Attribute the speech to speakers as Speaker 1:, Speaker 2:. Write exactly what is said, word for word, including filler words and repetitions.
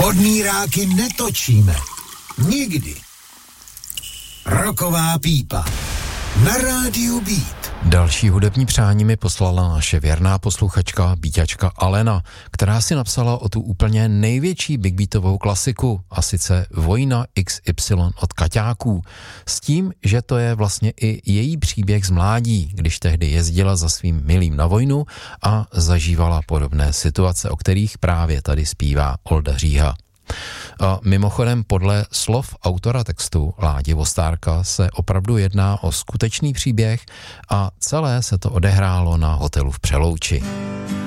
Speaker 1: Podmíráky netočíme. Nikdy. Roková pípa. Na rádiu Beat.
Speaker 2: Další hudební přání mi poslala naše věrná posluchačka, býťačka Alena, která si napsala o tu úplně největší big beatovou klasiku, a sice Vojna iks ypsilon od Kaťáků, s tím, že to je vlastně i její příběh z mládí, když tehdy jezdila za svým milým na vojnu a zažívala podobné situace, o kterých právě tady zpívá Olda Říha. A mimochodem podle slov autora textu Ládi Vostárka se opravdu jedná o skutečný příběh a celé se to odehrálo na hotelu v Přelouči.